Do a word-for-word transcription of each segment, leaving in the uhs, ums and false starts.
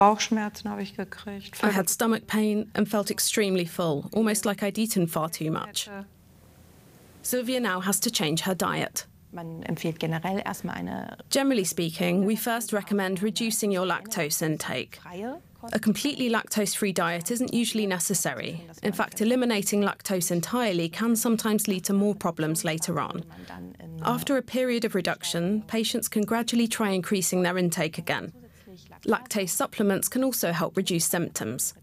Bauchschmerzen habe ich gekriegt. I had stomach pain and felt extremely full, almost like I'd eaten far too much. Sylvia now has to change her diet. Man empfiehlt generell erstmal eine Generally speaking, we first recommend reducing your lactose intake. A completely lactose-free diet isn't usually necessary. In fact, eliminating lactose entirely can sometimes lead to more problems later on. After a period of reduction, patients can gradually try increasing their intake again. Lactase supplements can also help reduce symptoms.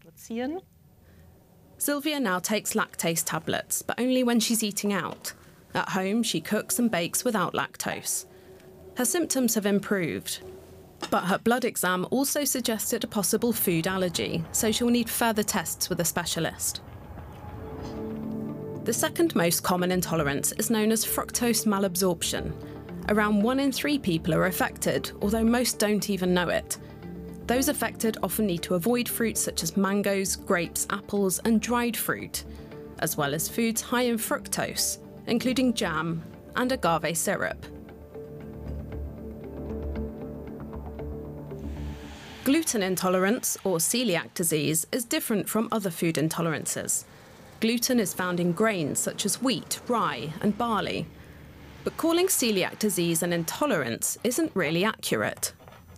Sylvia now takes lactase tablets, but only when she's eating out. At home, she cooks and bakes without lactose. Her symptoms have improved, but her blood exam also suggested a possible food allergy, so she'll need further tests with a specialist. The second most common intolerance is known as fructose malabsorption. Around one in three people are affected, although most don't even know it. Those affected often need to avoid fruits such as mangoes, grapes, apples, and dried fruit, as well as foods high in fructose, including jam and agave syrup. Gluten intolerance, or celiac disease, is different from other food intolerances. Gluten is found in grains such as wheat, rye, and barley. But calling celiac disease an intolerance isn't really accurate.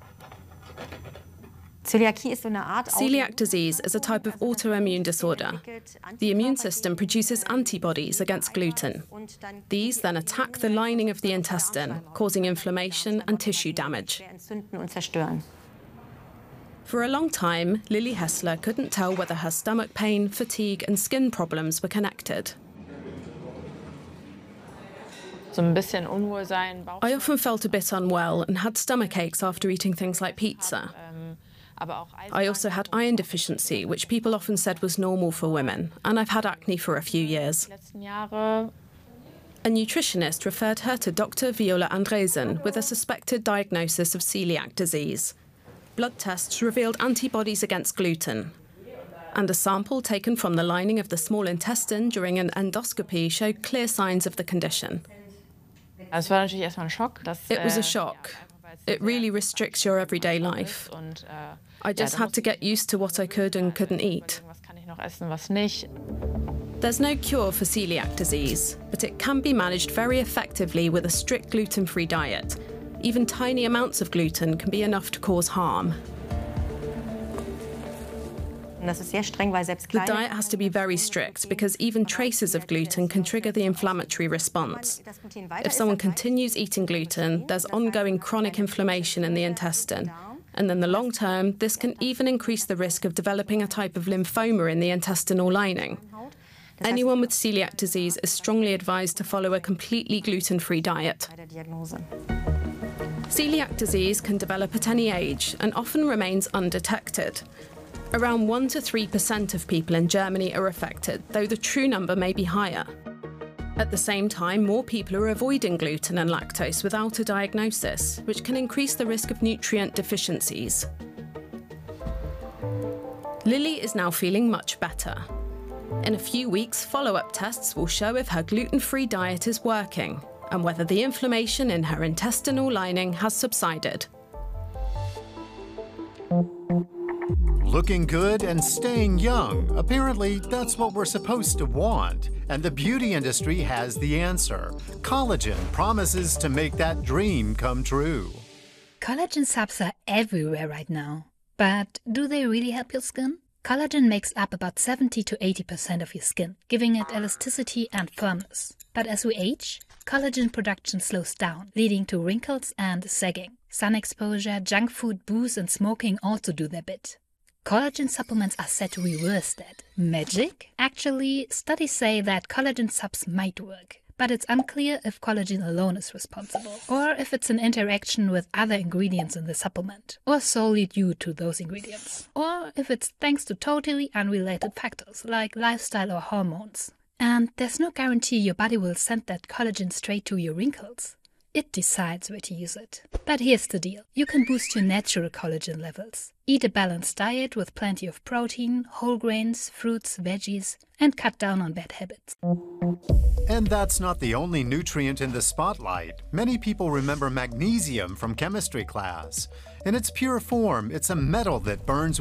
Celiac disease is a type of autoimmune disorder. The immune system produces antibodies against gluten. These then attack the lining of the intestine, causing inflammation and tissue damage. For a long time, Lily Hessler couldn't tell whether her stomach pain, fatigue, and skin problems were connected. I often felt a bit unwell and had stomach aches after eating things like pizza. I also had iron deficiency, which people often said was normal for women, and I've had acne for a few years. A nutritionist referred her to Doctor Viola Andresen with a suspected diagnosis of celiac disease. Blood tests revealed antibodies against gluten, and a sample taken from the lining of the small intestine during an endoscopy showed clear signs of the condition. It was a shock. It really restricts your everyday life. I just had to get used to what I could and couldn't eat. There's no cure for celiac disease, but it can be managed very effectively with a strict gluten-free diet. Even tiny amounts of gluten can be enough to cause harm. The diet has to be very strict because even traces of gluten can trigger the inflammatory response. If someone continues eating gluten, there's ongoing chronic inflammation in the intestine. And in the long term, this can even increase the risk of developing a type of lymphoma in the intestinal lining. Anyone with celiac disease is strongly advised to follow a completely gluten-free diet. Celiac disease can develop at any age and often remains undetected. Around one to three percent of people in Germany are affected, though the true number may be higher. At the same time, more people are avoiding gluten and lactose without a diagnosis, which can increase the risk of nutrient deficiencies. Lily is now feeling much better. In a few weeks, follow-up tests will show if her gluten-free diet is working and whether the inflammation in her intestinal lining has subsided. Looking good and staying young. Apparently, that's what we're supposed to want. And the beauty industry has the answer. Collagen promises to make that dream come true. Collagen subs are everywhere right now. But do they really help your skin? Collagen makes up about seventy to eighty percent of your skin, giving it elasticity and firmness. But as we age, collagen production slows down, leading to wrinkles and sagging. Sun exposure, junk food, booze and smoking also do their bit. Collagen supplements are set to reverse that. Magic? Actually, studies say that collagen subs might work, but it's unclear if collagen alone is responsible, or if it's an interaction with other ingredients in the supplement, or solely due to those ingredients, or if it's thanks to totally unrelated factors like lifestyle or hormones. And there's no guarantee your body will send that collagen straight to your wrinkles. It decides where to use it. But here's the deal. You can boost your natural collagen levels. Eat a balanced diet with plenty of protein, whole grains, fruits, veggies, and cut down on bad habits. And that's not the only nutrient in the spotlight. Many people remember magnesium from chemistry class. In its pure form, it's a metal that burns